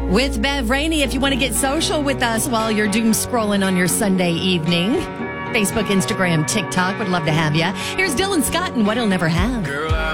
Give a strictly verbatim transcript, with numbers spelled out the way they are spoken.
with Bev Rainey if you want to get social with us while you're doom scrolling on your Sunday evening. Facebook, Instagram, TikTok. Would love to have you. Here's Dylan Scott and What He'll Never Have. Girl, I